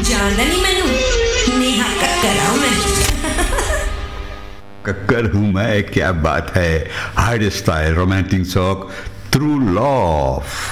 जानदा नहीं मैनू नेहा कक्कर हूं मैं। कक्कर हूं मैं, क्या बात है। Hard style romantic song through love.